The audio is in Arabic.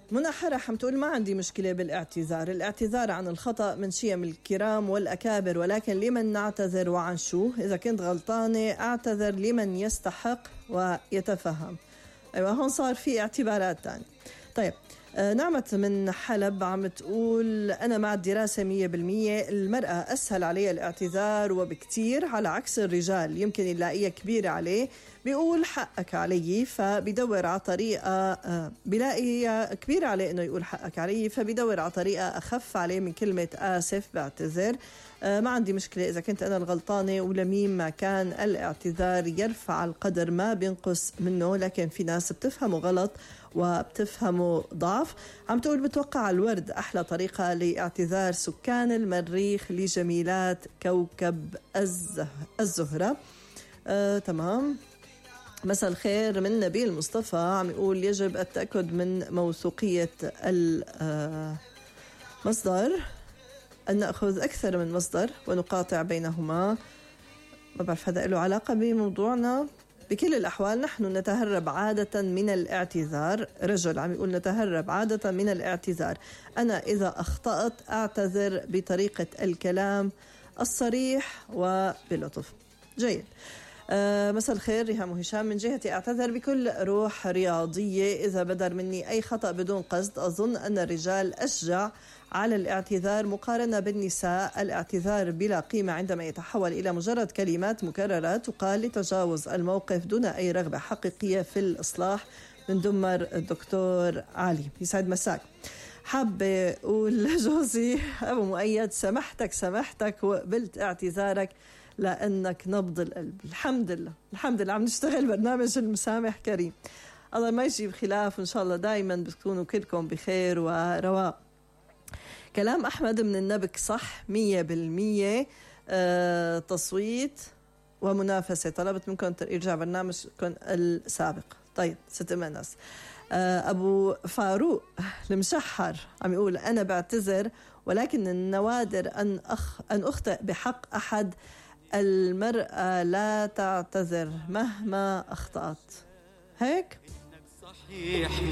منى حرح عم تقول ما عندي مشكلة بالاعتذار. الاعتذار عن الخطأ من شيم الكرام والأكابر، ولكن لمن نعتذر وعن شو؟ إذا كنت غلطانة أعتذر لمن يستحق ويتفهم. أيوة، هون صار في اعتبارات تانية. طيب، نعمة من حلب عم تقول أنا مع الدراسة 100%. المرأة أسهل عليها الاعتذار وبكتير، على عكس الرجال يمكن يلاقيها كبيرة عليه بيقول حقك علي، فبيدور على طريقة بيلاقي كبيرة عليه إنه يقول حقك علي، فبيدور على طريقة أخف عليه من كلمة آسف بعتذر. ما عندي مشكلة إذا كنت أنا الغلطانة، ولمين ما كان الاعتذار يرفع القدر ما بينقص منه، لكن في ناس بتفهمه غلط وبتفهمه ضعف. عم تقول بتوقع الورد أحلى طريقة لاعتذار سكان المريخ لجميلات كوكب الزهرة. تمام. مساء الخير من نبيل مصطفى عم يقول يجب التأكد من موثوقية المصدر، أن نأخذ أكثر من مصدر ونقاطع بينهما. ما بعرف هذا له علاقة بموضوعنا. بكل الأحوال نحن نتهرب عادة من الاعتذار. رجل عم يقول نتهرب عادة من الاعتذار. أنا إذا أخطأت أعتذر بطريقة الكلام الصريح وبلطف. جيد. مساء الخير ريهام وهشام، من جهتي أعتذر بكل روح رياضية إذا بدر مني أي خطأ بدون قصد. أظن أن الرجال أشجع على الاعتذار مقارنة بالنساء. الاعتذار بلا قيمة عندما يتحول إلى مجرد كلمات مكررة تقال لتجاوز الموقف دون أي رغبة حقيقية في الإصلاح. من دمر الدكتور علي، يسعد مساك. حابة أقول لجوزي أبو مؤيد سمحتك وقبلت اعتذارك لأنك نبض القلب. الحمد لله عم نشتغل برنامج المسامح كريم. الله ما يجيب خلاف، وإن شاء الله دايما بتكونوا كلكم بخير ورواء. كلام أحمد من النبك صح 100%. تصويت ومنافسة. طلبت منكم يرجع برنامجكم السابق. طيب ست منس. أبو فاروق المشحر عم يقول أنا بعتذر، ولكن النوادر أن أخطئ بحق أحد. المرأة لا تعتذر مهما أخطأت. هيك؟